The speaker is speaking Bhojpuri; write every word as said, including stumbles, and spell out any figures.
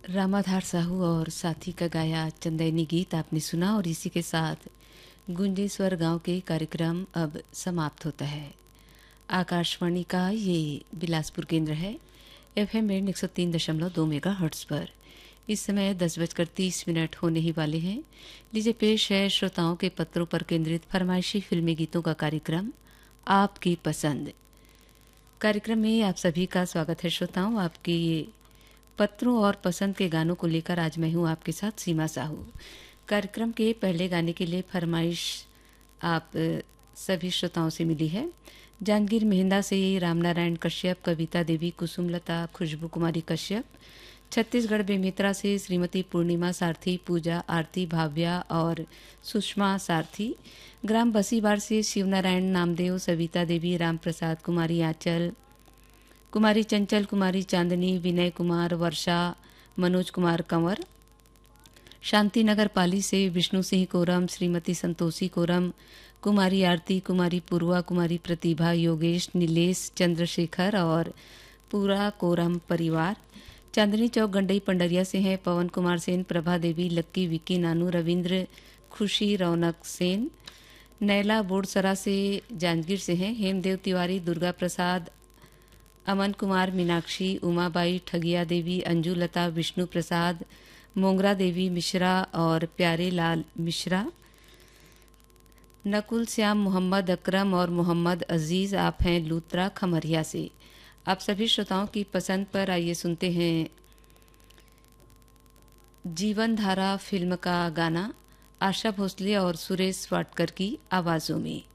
रामाधार साहू और साथी का गाया चंदैनी गीत आपने सुना और इसी के साथ गुंजेश्वर गांव के कार्यक्रम अब समाप्त होता है। आकाशवाणी का ये बिलासपुर केंद्र है। एफएम बैंड एक सौ तीन दशमलव दो मेगा हर्ट्ज पर इस समय दस बजकर तीस मिनट होने ही वाले हैं। लीजिए पेश है श्रोताओं के पत्रों पर केंद्रित फरमाइशी फिल्मी गीतों का कार्यक्रम आपकी पसंद। कार्यक्रम में आप सभी का स्वागत है श्रोताओं। आपके ये पत्रों और पसंद के गानों को लेकर आज मैं हूं आपके साथ सीमा साहू। कार्यक्रम के पहले गाने के लिए फरमाइश आप सभी श्रोताओं से मिली है। जांजगीर मेहंदा से रामनारायण कश्यप, कविता देवी, कुसुमलता, खुशबू कुमारी कश्यप। छत्तीसगढ़ बेमेतरा से श्रीमती पूर्णिमा सारथी, पूजा आरती, भाव्या और सुषमा सारथी। ग्राम बसीबार से शिवनारायण नामदेव, सविता देवी, राम प्रसाद, कुमारी आंचल, कुमारी चंचल, कुमारी चांदनी, विनय कुमार, वर्षा, मनोज कुमार कंवर। शांतिनगर पाली से विष्णु सिंह कोरम, श्रीमती संतोषी कोरम, कुमारी आरती, कुमारी पूर्वा, कुमारी प्रतिभा, योगेश, नीलेश, चंद्रशेखर और पूरा कोरम परिवार। चांदनी चौक गंडई पंडरिया से हैं पवन कुमार सेन, प्रभा देवी, लक्की, विक्की, नानू, रविंद्र, खुशी, रौनक सेन। नैला बोडसरा से जांजगीर से हैं हेमदेव तिवारी, दुर्गा प्रसाद, अमन कुमार, मीनाक्षी, उमाबाई, ठगिया देवी, अंजू लता, विष्णु प्रसाद, मोंगरा देवी मिश्रा और प्यारे लाल मिश्रा। नकुल श्याम, मोहम्मद अकरम और मोहम्मद अजीज आप हैं लूत्रा खमरिया से। आप सभी श्रोताओं की पसंद पर आइए सुनते हैं जीवन धारा फिल्म का गाना आशा भोसले और सुरेश वाडकर की आवाज़ों में।